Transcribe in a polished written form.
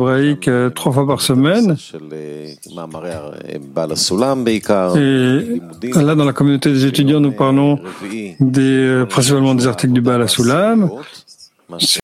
hébraïque 3 fois par semaine. Et là, dans la communauté des étudiants, nous parlons principalement des articles du Baal HaSulam.